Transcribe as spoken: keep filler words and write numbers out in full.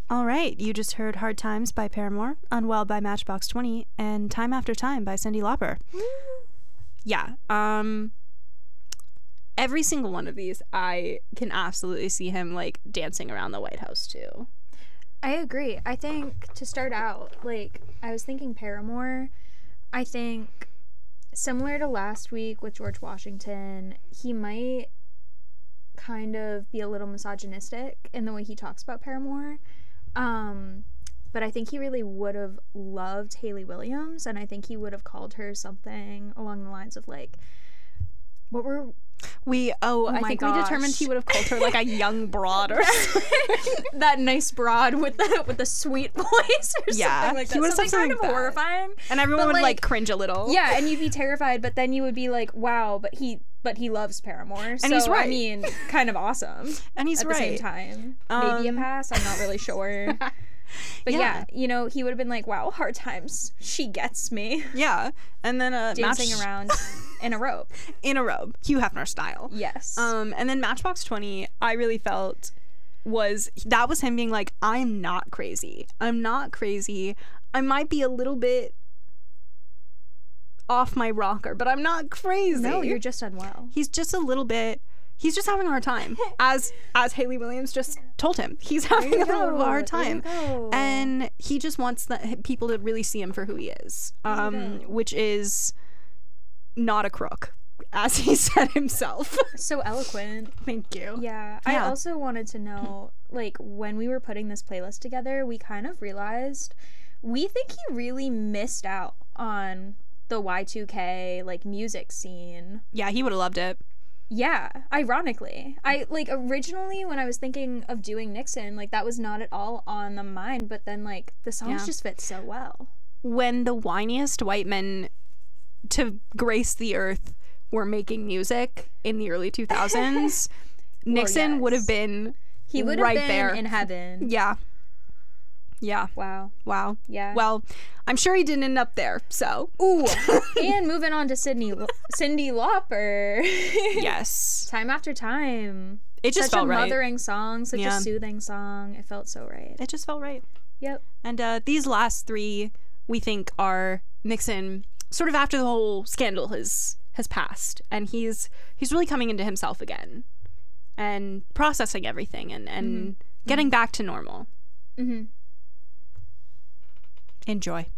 All right, you just heard Hard Times by Paramore, Unwell by Matchbox twenty, and Time After Time by Cyndi Lauper. Woo. Yeah, um, every single one of these, I can absolutely see him, like, dancing around the White House, too. I agree. I think, to start out, like, I was thinking Paramore, I think, similar to last week with George Washington, he might kind of be a little misogynistic in the way he talks about Paramore. Um, but I think he really would have loved Hayley Williams, and I think he would have called her something along the lines of, like, what were... We, oh, oh I think gosh. we determined he would have called her, like, a young broad or something. That nice broad with the with the sweet voice or yeah, something like that. He would have something something kind like of horrifying. And everyone but, would, like, like, cringe a little. Yeah, and you'd be terrified, but then you would be like, wow, but he... But he loves Paramore, and so, he's right. I mean, kind of awesome. And he's at right. At the same time. Um, Maybe a pass, I'm not really sure. But yeah. yeah, you know, he would have been like, wow, Hard Times, she gets me. Yeah, and then uh, dancing match- around in a robe. In a robe, Hugh Hefner style. Yes. Um, and then Matchbox twenty, I really felt was, that was him being like, I'm not crazy. I'm not crazy. I might be a little bit off my rocker, but I'm not crazy. No, you're just unwell. He's just a little bit, he's just having a hard time. As as Hayley Williams just told him. He's having a little bit of a hard time. And he just wants the, people to really see him for who he is. Um, which is not a crook, as he said himself. So eloquent. Thank you. Yeah. I Yeah. also wanted to know, like, when we were putting this playlist together, we kind of realized we think he really missed out on the Y two K, like, music scene. Yeah, he would have loved it. Yeah, ironically. I, like, originally when I was thinking of doing Nixon, like, that was not at all on the mind, but then, like, the songs Yeah. just fit so well. When the whiniest white men to grace the earth were making music in the early two thousands, Nixon yes. would have been He would have right been there. in heaven. Yeah. Yeah. Wow. Wow. Yeah. Well, I'm sure he didn't end up there, so. Ooh. And moving on to Sydney, Cyndi Lauper. Yes. Time After Time. It just such felt a right. mothering song, such Yeah. a soothing song. It felt so right. It just felt right. Yep. And uh, these last three, we think, are Nixon sort of after the whole scandal has has passed, and he's he's really coming into himself again, and processing everything, and and Mm-hmm. getting mm-hmm. back to normal. Mm-hmm. Enjoy.